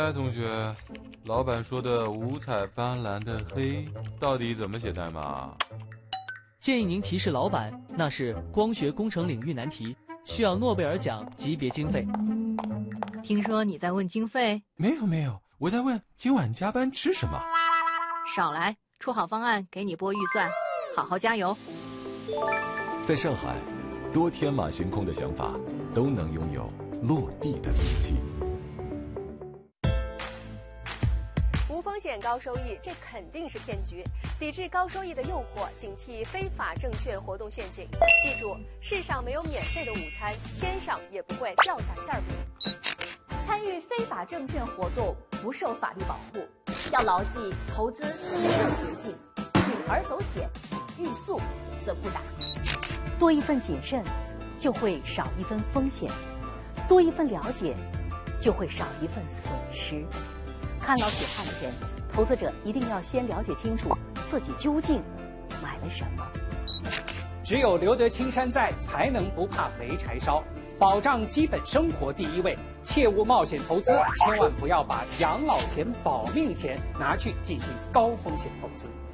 哎，同学，老板说的五彩斑斓的黑到底怎么写代码？ 建议您提示老板，那是光学工程领域难题，需要诺贝尔奖级别经费。 听说你在问经费？ 没有，我在问今晚加班吃什么。 少来，出好方案给你拨预算，好好加油。 在上海，多天马行空的想法都能拥有落地的勇气。 无风险高收益，这肯定是骗局。抵制高收益的诱惑，警惕非法证券活动陷阱。记住，世上没有免费的午餐，天上也不会掉下馅饼。 参与非法证券活动不受法律保护，要牢记投资没有捷径，铤而走险，欲速则不达。 多一份谨慎，就会少一分风险；多一份了解，就会少一份损失。看牢血汗钱，投资者一定要先了解清楚自己究竟买了什么。 只有留得青山在，才能不怕没柴烧。保障基本生活第一位，切勿冒险投资，千万不要把养老钱、保命钱拿去进行高风险投资。